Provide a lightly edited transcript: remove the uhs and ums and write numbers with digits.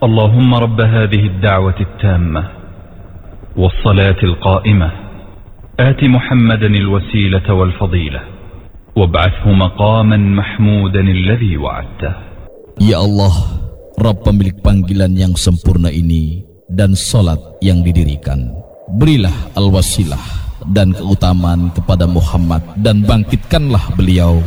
اللهم رب هذه الدعوة التامة والصلاة القائمة آت محمدا الوسيلة والفضيلة وابعثه مقاما محمودا الذي وعدته. Ya Allah, Rabb pemilik panggilan yang sempurna ini dan salat yang didirikan, berilah al-wasilah dan keutamaan kepada Muhammad dan bangkitkanlah beliau